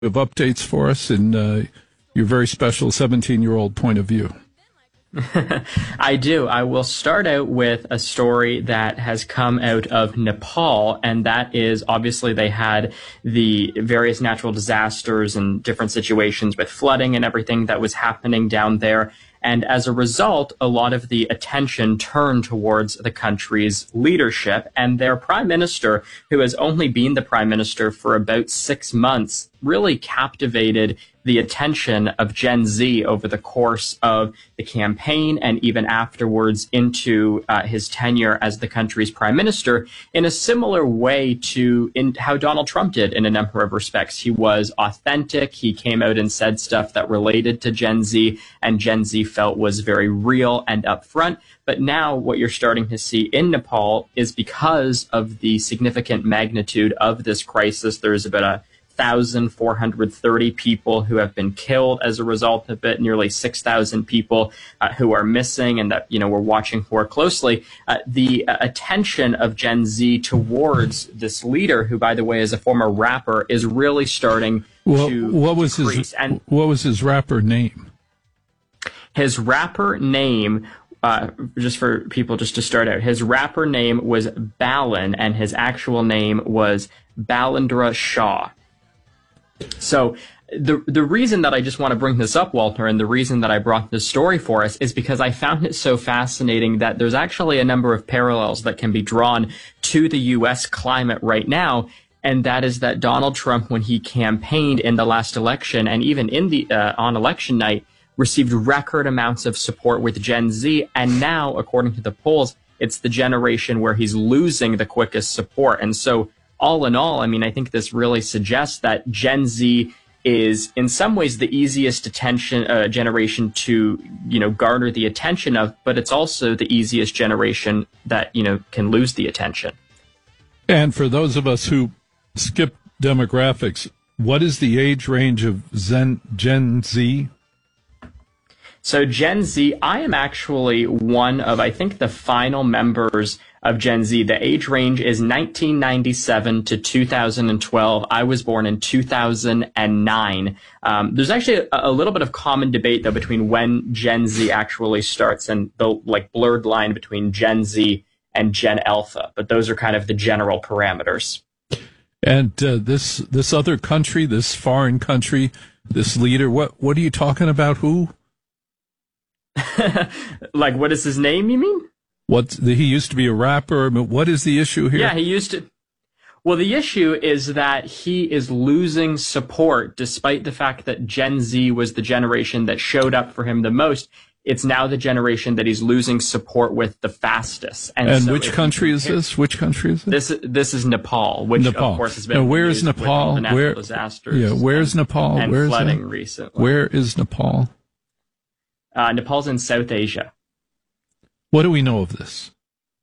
Of updates for us in your very special 17-year-old point of view. I do. I will start out with a story that has come out of Nepal, and that is obviously they had the various natural disasters and different situations with flooding and everything that was happening down there. And as a result, a lot of the attention turned towards the country's leadership, and their prime minister, who has only been the prime minister for about 6 months, really captivated the attention of Gen Z over the course of the campaign and even afterwards into his tenure as the country's prime minister in a similar way to how Donald Trump did in a number of respects. He was authentic. He came out and said stuff that related to Gen Z and Gen Z felt was very real and upfront. But now what you're starting to see in Nepal is because of the significant magnitude of this crisis, there's about 1,430 people who have been killed as a result of it, nearly 6,000 people who are missing and that, we're watching for closely. The attention of Gen Z towards this leader, who, by the way, is a former rapper, is really starting to increase. What was his rapper name? His rapper name, just for people just to start out, his rapper name was Balin, and his actual name was Balendra Shah. So the reason that I just want to bring this up, Walter, and the reason that I brought this story for us is because I found it so fascinating that there's actually a number of parallels that can be drawn to the U.S. climate right now. And that is that Donald Trump, when he campaigned in the last election and even in the on election night, received record amounts of support with Gen Z. And now, according to the polls, it's the generation where he's losing the quickest support. And so all in all, I think this really suggests that Gen Z is in some ways the easiest generation to, garner the attention of, but it's also the easiest generation that, can lose the attention. And for those of us who skip demographics, what is the age range of Gen Z? So Gen Z, I am actually one of, I think, the final members of Gen Z. The age range is 1997 to 2012. I was born in 2009. There's actually a little bit of common debate, though, between when Gen Z actually starts and the blurred line between Gen Z and Gen Alpha. But those are kind of the general parameters. And this other country, this foreign country, this leader, what are you talking about? Who? What is his name, you mean? He used to be a rapper. What is the issue here? Yeah, he used to. Well, the issue is that he is losing support despite the fact that Gen Z was the generation that showed up for him the most. It's now the generation that he's losing support with the fastest. And so which country is this? Which country is this? This is Nepal, which of course has been. Now, where is Nepal? The natural disasters. Yeah, where's Nepal? And where flooding recently. Where is Nepal? Nepal's in South Asia. What do we know of this?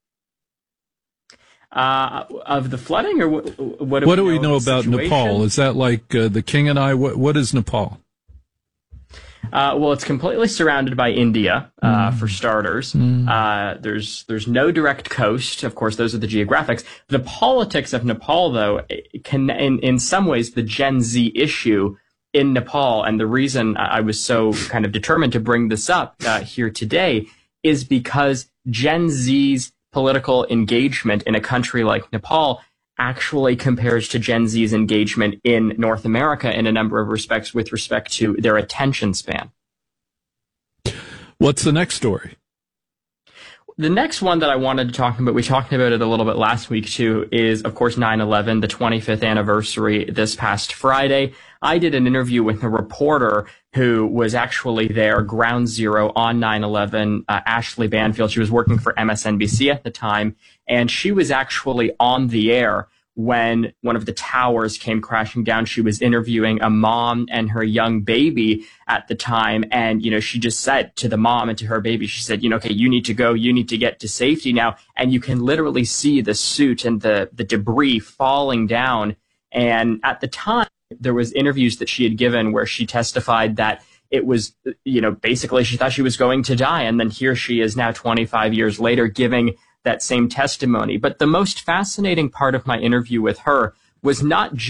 Of the flooding, or what do we know about Nepal? Is that like The King and I? What is Nepal? Well, it's completely surrounded by India, for starters. There's no direct coast. Of course, those are the geographics. The politics of Nepal, though, can, in some ways, the Gen Z issue in Nepal, and the reason I was so kind of determined to bring this up here today is because Gen Z's political engagement in a country like Nepal actually compares to Gen Z's engagement in North America in a number of respects with respect to their attention span. What's the next story? The next one that I wanted to talk about, we talked about it a little bit last week too, is of course 9/11, the 25th anniversary this past Friday. I did an interview with a reporter who was actually there, ground zero on 9/11, Ashley Banfield. She was working for MSNBC at the time, and she was actually on the air when one of the towers came crashing down. She was interviewing a mom and her young baby at the time. And, she just said to the mom and to her baby, she said, okay, you need to go, you need to get to safety now. And you can literally see the suit and the debris falling down. And at the time, there was interviews that she had given where she testified that it was, basically she thought she was going to die. And then here she is now 25 years later giving that same testimony. But the most fascinating part of my interview with her was not just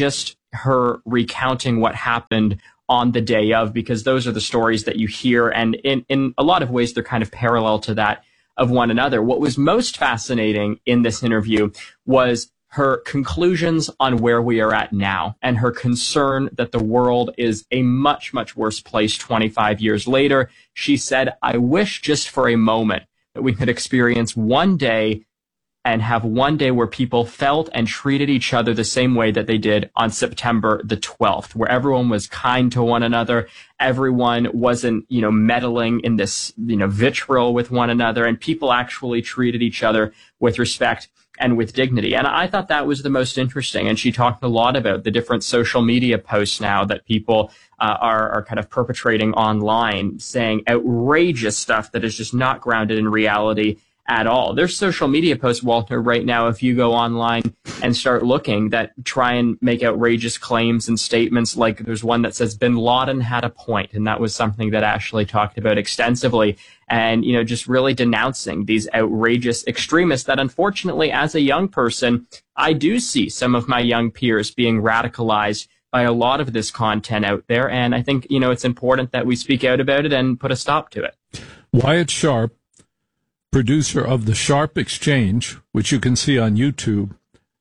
her recounting what happened on the day of, because those are the stories that you hear. And in a lot of ways, they're kind of parallel to that of one another. What was most fascinating in this interview was her conclusions on where we are at now and her concern that the world is a much, much worse place 25 years later. She said, I wish just for a moment that we could experience one day and have one day where people felt and treated each other the same way that they did on September the 12th, where everyone was kind to one another. Everyone wasn't, meddling in this, vitriol with one another, and people actually treated each other with respect and with dignity. And I thought that was the most interesting. And she talked a lot about the different social media posts now that people are kind of perpetrating online, saying outrageous stuff that is just not grounded in reality at all. There's social media posts, Walter, right now, if you go online and start looking, that try and make outrageous claims and statements. Like there's one that says Bin Laden had a point, and that was something that Ashley talked about extensively. And, just really denouncing these outrageous extremists that, unfortunately, as a young person, I do see some of my young peers being radicalized by a lot of this content out there. And I think, it's important that we speak out about it and put a stop to it. Wyatt Sharp, producer of the Sharp Exchange, which you can see on YouTube,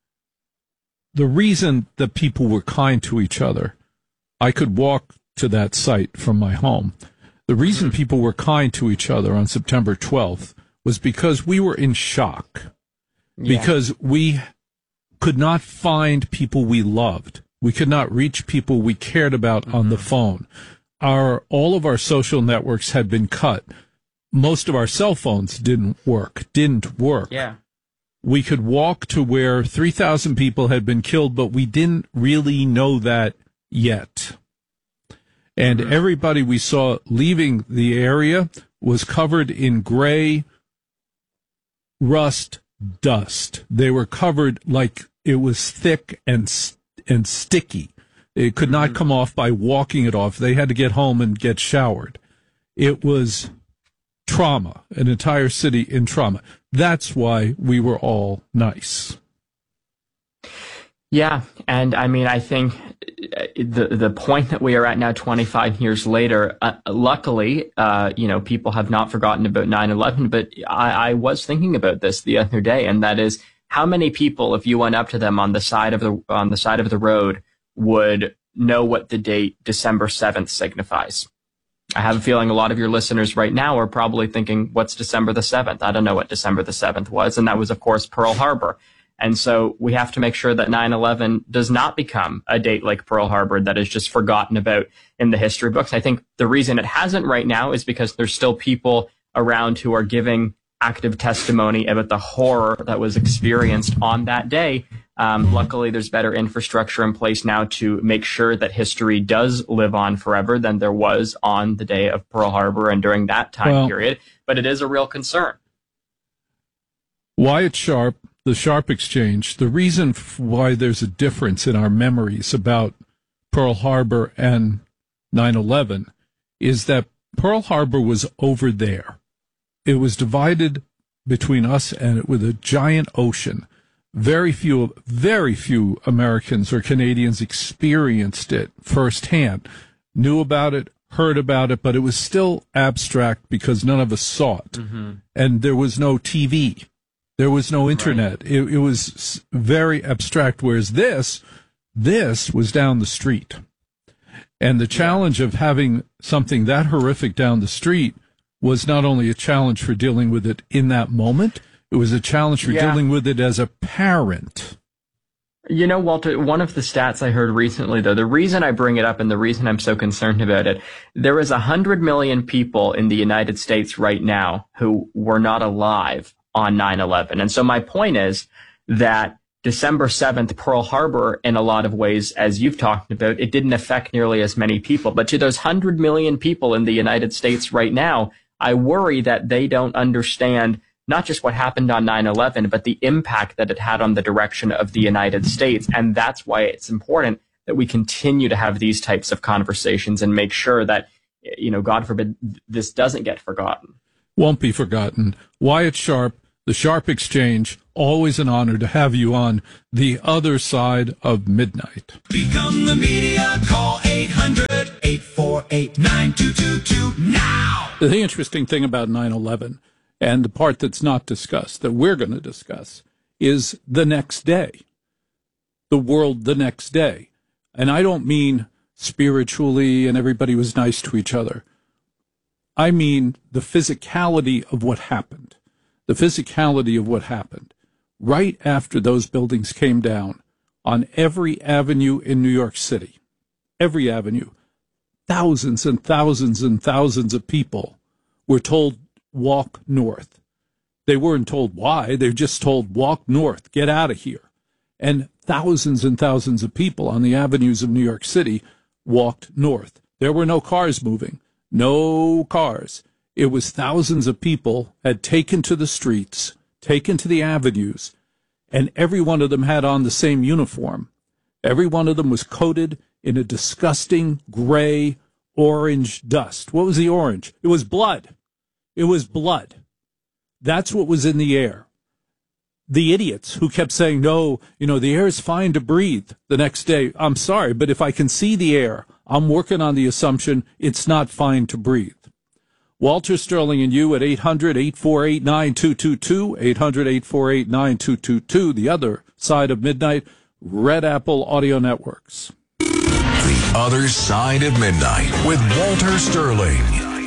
the reason that people were kind to each other, I could walk to that site from my home. The reason people were kind to each other on September 12th was because we were in shock, because we could not find people we loved. We could not reach people we cared about on the phone. All of our social networks had been cut. Most of our cell phones didn't work. Yeah. We could walk to where 3,000 people had been killed, but we didn't really know that yet. And everybody we saw leaving the area was covered in gray rust dust. They were covered like it was thick and sticky. It could not come off by walking it off. They had to get home and get showered. It was trauma, an entire city in trauma. That's why we were all nice. Yeah, and I mean, I think the point that we are at now, 25 years later, luckily, people have not forgotten about 9/11. But I was thinking about this the other day, and that is how many people, if you went up to them on the side of the road, would know what the date December 7th signifies. I have a feeling a lot of your listeners right now are probably thinking, what's December the 7th? I don't know what December the 7th was. And that was, of course, Pearl Harbor. And so we have to make sure that 9/11 does not become a date like Pearl Harbor that is just forgotten about in the history books. I think the reason it hasn't right now is because there's still people around who are giving active testimony about the horror that was experienced on that day. Luckily, there's better infrastructure in place now to make sure that history does live on forever than there was on the day of Pearl Harbor and during that time period. But it is a real concern. Wyatt Sharp, the Sharp Exchange, the reason why there's a difference in our memories about Pearl Harbor and 9/11 is that Pearl Harbor was over there. It was divided between us and it with a giant ocean. Very few Americans or Canadians experienced it firsthand, knew about it, heard about it, but it was still abstract because none of us saw it. And there was no TV. There was no internet. Right. It was very abstract, whereas this was down the street. And the challenge of having something that horrific down the street was not only a challenge for dealing with it in that moment, it was a challenge for dealing with it as a parent. Walter, one of the stats I heard recently, though, the reason I bring it up and the reason I'm so concerned about it, there is 100 million people in the United States right now who were not alive on 9/11. And so my point is that December 7th, Pearl Harbor, in a lot of ways, as you've talked about, it didn't affect nearly as many people. But to those 100 million people in the United States right now, I worry that they don't understand not just what happened on 9/11, but the impact that it had on the direction of the United States. And that's why it's important that we continue to have these types of conversations and make sure that, God forbid, this doesn't get forgotten. Won't be forgotten. Wyatt Sharp, the Sharp Exchange. Always an honor to have you on the other side of midnight. Become the media. Call 800-848-9222 now. The interesting thing about 9/11, and the part that's not discussed, that we're going to discuss, is the next day. The world the next day. And I don't mean spiritually and everybody was nice to each other. I mean the physicality of what happened. The physicality of what happened. Right after those buildings came down, on every avenue in New York City, every avenue, thousands and thousands and thousands of people were told, walk north. They weren't told why. They were just told, walk north, get out of here. And thousands of people on the avenues of New York City walked north. There were no cars moving, no cars. It was thousands of people had taken to the streets, taken to the avenues, and every one of them had on the same uniform. Every one of them was coated in a disgusting gray orange dust. What was the orange? It was blood. It was blood. That's what was in the air. The idiots who kept saying, no, the air is fine to breathe the next day. I'm sorry, but if I can see the air, I'm working on the assumption it's not fine to breathe. Walter Sterling and you at 800-848-9222, 800-848-9222, the other side of midnight, Red Apple Audio Networks. The Other Side of Midnight with Walter Sterling.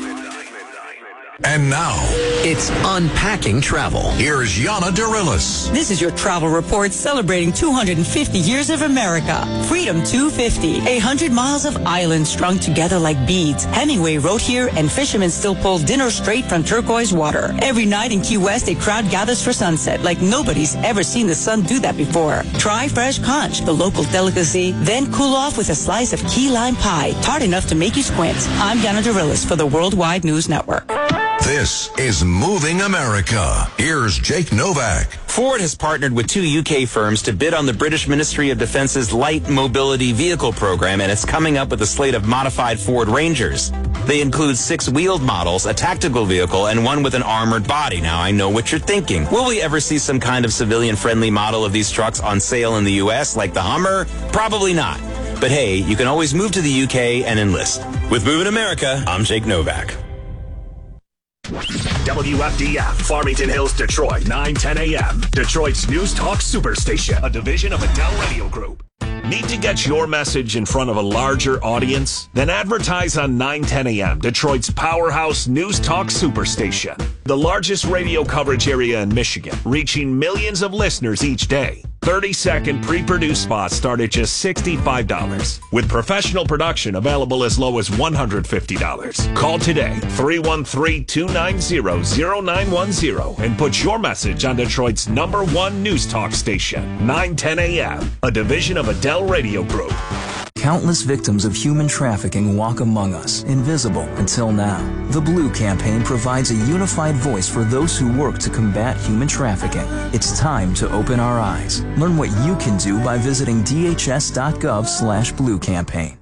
And now, it's Unpacking Travel. Here's Yana Dorillis. This is your travel report celebrating 250 years of America. Freedom 250, 100 miles of island strung together like beads. Hemingway wrote here, and fishermen still pull dinner straight from turquoise water. Every night in Key West, a crowd gathers for sunset like nobody's ever seen the sun do that before. Try fresh conch, the local delicacy, then cool off with a slice of key lime pie, tart enough to make you squint. I'm Yana Dorillis for the Worldwide News Network. This is Moving America. Here's Jake Novak. Ford has partnered with 2 UK firms to bid on the British Ministry of Defence's Light Mobility Vehicle program, and it's coming up with a slate of modified Ford Rangers. They include 6 wheeled models, a tactical vehicle, and one with an armored body. Now, I know what you're thinking. Will we ever see some kind of civilian-friendly model of these trucks on sale in the U.S. like the Hummer? Probably not. But hey, you can always move to the UK and enlist. With Moving America, I'm Jake Novak. WFDF, Farmington Hills, Detroit, 9:10 a.m. Detroit's News Talk Superstation, a division of Adele Radio Group. Need to get your message in front of a larger audience? Then advertise on 9:10 a.m., Detroit's powerhouse News Talk Superstation. The largest radio coverage area in Michigan, reaching millions of listeners each day. 30-second pre-produced spots start at just $65, with professional production available as low as $150. Call today, 313-290-0910, and put your message on Detroit's #1 news talk station, 9:10 a.m., a division of Adele Radio Group. Countless victims of human trafficking walk among us, invisible until now. The Blue Campaign provides a unified voice for those who work to combat human trafficking. It's time to open our eyes. Learn what you can do by visiting dhs.gov/Blue Campaign.